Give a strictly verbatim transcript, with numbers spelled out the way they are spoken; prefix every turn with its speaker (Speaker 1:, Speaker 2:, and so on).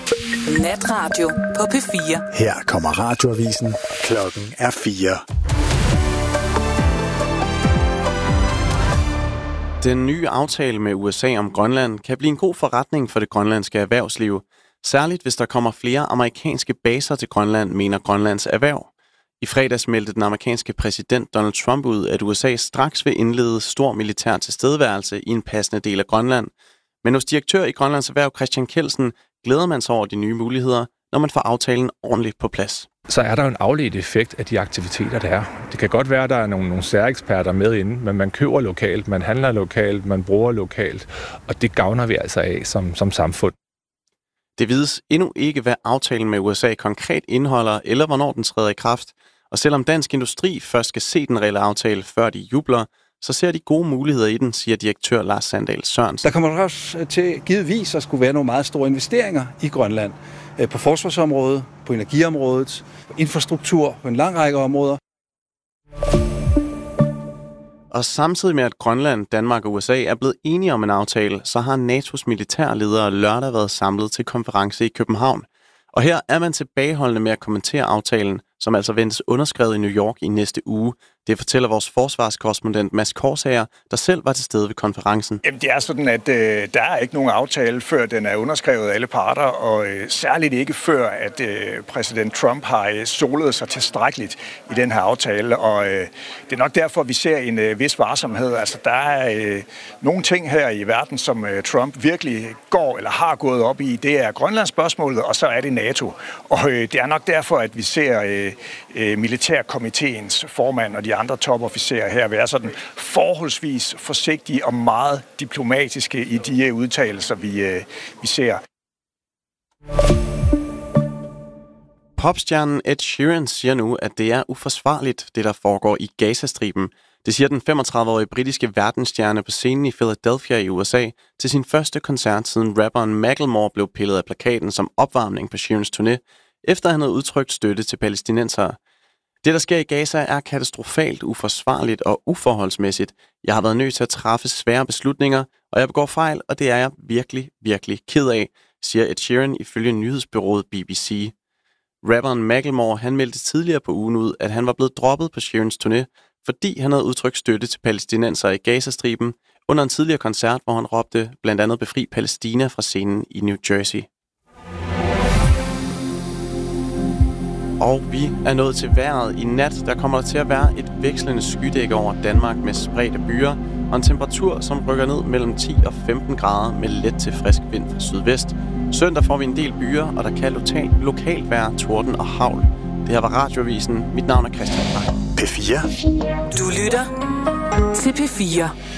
Speaker 1: Natradio på P fire.
Speaker 2: Her kommer radioavisen. Klokken er fire.
Speaker 3: Den nye aftale med U S A om Grønland kan blive en god forretning for det grønlandske erhvervsliv. Særligt hvis der kommer flere amerikanske baser til Grønland, mener Grønlands Erhverv. I fredags meldte den amerikanske præsident Donald Trump ud, at U S A straks vil indlede stor militær tilstedeværelse i en passende del af Grønland. Men hos direktør i Grønlands Erhverv Christian Kelsen glæder man sig over de nye muligheder, når man får aftalen ordentligt på plads.
Speaker 4: Så er der jo en afledt effekt af de aktiviteter, der er. Det kan godt være, at der er nogle, nogle særeksperter med inde, men man køber lokalt, man handler lokalt, man bruger lokalt, og det gavner vi altså af som, som samfund.
Speaker 3: Det vides endnu ikke, hvad aftalen med U S A konkret indeholder, eller hvornår den træder i kraft. Og selvom Dansk Industri først skal se den reelle aftale, før de jubler, så ser de gode muligheder i den, siger direktør Lars Sandahl Sørensen.
Speaker 5: Der kommer også til givetvis at skulle være nogle meget store investeringer i Grønland. På forsvarsområdet, på energiområdet, på infrastruktur, på en lang række områder.
Speaker 3: Og samtidig med, at Grønland, Danmark og U S A er blevet enige om en aftale, så har N A T O's militærledere lørdag været samlet til konference i København. Og her er man tilbageholdende med at kommentere aftalen, som altså ventes underskrevet i New York i næste uge. Det fortæller vores forsvarskorrespondent Mads Korsager, der selv var til stede ved konferencen.
Speaker 6: Jamen, det er sådan, at øh, der er ikke nogen aftale, før den er underskrevet af alle parter, og øh, særligt ikke før, at øh, præsident Trump har øh, solet sig tilstrækkeligt i den her aftale. Og øh, det er nok derfor, vi ser en øh, vis varsomhed. Altså, der er øh, nogle ting her i verden, som øh, Trump virkelig går eller har gået op i. Det er Grønlandsspørgsmålet, og så er det NATO. Og øh, det er nok derfor, at vi ser øh, øh, militærkomiteens formand og de andre topofficerer her være sådan forholdsvis forsigtige og meget diplomatiske i de udtalelser, vi, øh, vi ser.
Speaker 3: Popstjernen Ed Sheeran siger nu, at det er uforsvarligt, det der foregår i Gazastriben. Det siger den femogtredive-årige britiske verdensstjerne på scenen i Philadelphia i U S A til sin første koncert, siden rapperen Macklemore blev pillet af plakaten som opvarmning på Sheerans turné, efter han havde udtrykt støtte til palæstinensere. Det, der sker i Gaza, er katastrofalt, uforsvarligt og uforholdsmæssigt. Jeg har været nødt til at træffe svære beslutninger, og jeg begår fejl, og det er jeg virkelig, virkelig ked af, siger Ed Sheeran ifølge nyhedsbureauet B B C. Rapperen Macklemore, han meldte tidligere på ugen ud, at han var blevet droppet på Sheerans turné, fordi han havde udtrykt støtte til palæstinensere i Gazastriben under en tidligere koncert, hvor han råbte blandt andet befri Palæstina fra scenen i New Jersey. Og vi er nået til vejret. I nat der kommer der til at være et vekslende skydække over Danmark med spredte byer og en temperatur, som rykker ned mellem ti og femten grader med let til frisk vind fra sydvest. Søndag får vi en del byer, og der kan lokalt, lokalt være torden og hagl. Det her var Radioavisen. Mit navn er Christian Bak.
Speaker 2: P fire.
Speaker 1: Du lytter til P fire.